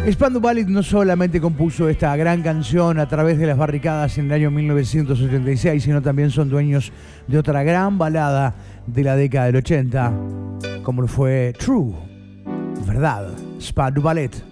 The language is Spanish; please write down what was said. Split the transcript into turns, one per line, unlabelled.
Spandau Ballet no solamente compuso esta gran canción a través de las barricadas en el año 1986, sino también son dueños de otra gran balada de la década del 80, como lo fue True, verdad, Spandau Ballet.